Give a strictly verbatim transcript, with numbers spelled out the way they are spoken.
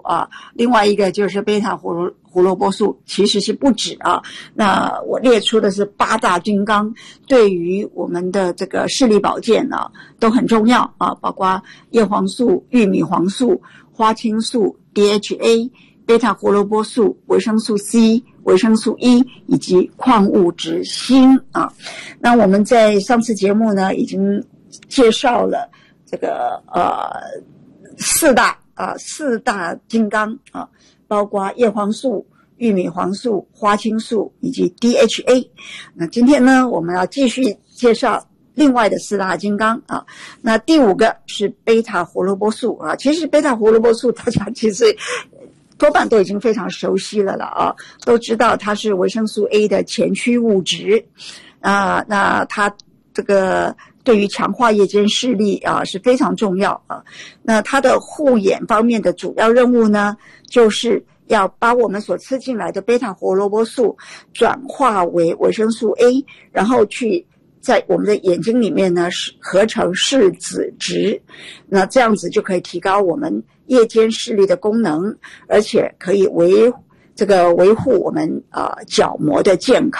啊，另外一个就是贝塔胡萝胡萝卜素，其实是不止啊。那我列出的是八大金刚，对于我们的这个视力保健呢、啊、都很重要啊，包括叶黄素、玉米黄素、花青素、D H A、贝塔胡萝卜素、维生素 C、维生素 E 以及矿物质锌啊。那我们在上次节目呢已经介绍了这个呃四大啊四大金刚啊，包括叶黄素、玉米黄素、花青素以及 D H A。那今天呢，我们要继续介绍另外的四大金刚啊。那第五个是贝塔胡萝卜素啊，其实贝塔胡萝卜素大家其实多半都已经非常熟悉了了啊，都知道它是维生素 A 的前驱物质啊，那它这个对于强化夜间视力啊是非常重要啊。那它的护眼方面的主要任务呢，就是要把我们所吃进来的贝塔胡萝卜素转化为维生素 A， 然后去在我们的眼睛里面呢合成视紫质，那这样子就可以提高我们夜间视力的功能，而且可以维这个维护我们啊、呃、角膜的健康。